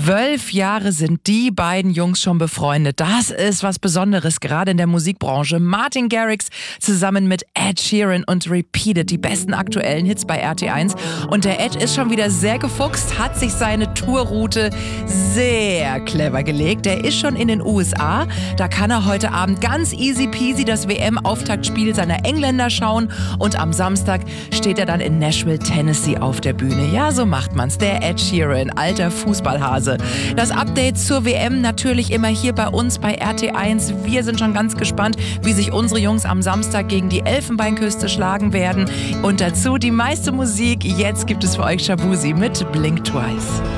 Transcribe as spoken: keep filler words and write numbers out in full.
Zwölf Jahre sind die beiden Jungs schon befreundet. Das ist was Besonderes, gerade in der Musikbranche. Martin Garrix zusammen mit Ed Sheeran und Repeated, die besten aktuellen Hits bei R T eins. Und der Ed ist schon wieder sehr gefuchst, hat sich seine Tourroute sehr clever gelegt. Der ist schon in den U S A. Da kann er heute Abend ganz easy peasy das W M-Auftaktspiel seiner Engländer schauen. Und am Samstag steht er dann in Nashville, Tennessee auf der Bühne. Ja, so macht man's. Der Ed Sheeran, alter Fußballhase. Das Update zur W M natürlich immer hier bei uns bei R T eins. Wir sind schon ganz gespannt, wie sich unsere Jungs am Samstag gegen die Elfenbeinküste schlagen werden. Und dazu die meiste Musik. Jetzt gibt es für euch Shabuzi mit Blink Twice.